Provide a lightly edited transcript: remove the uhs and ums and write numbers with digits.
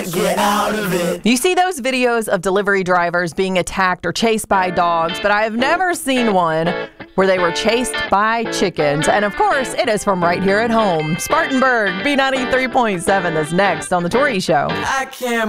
Get out of it. You see those videos of delivery drivers being attacked or chased by dogs, but I have never seen one where they were chased by chickens. And of course, it is from right here at home. Spartanburg, B93.7 is next on The Tori Show. I can't